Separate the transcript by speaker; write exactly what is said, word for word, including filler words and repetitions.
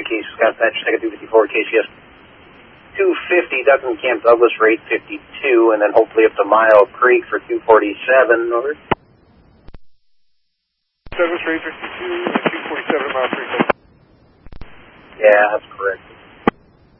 Speaker 1: for Case Scott Thatcher, second two fifty-four, K C S two fifty, ducking Camp Douglas for eight fifty-two, and then hopefully up to Mile Creek for two forty-seven, over.
Speaker 2: Douglas for eight fifty-two, and two forty-seven, Mile Creek.
Speaker 1: Yeah, that's correct.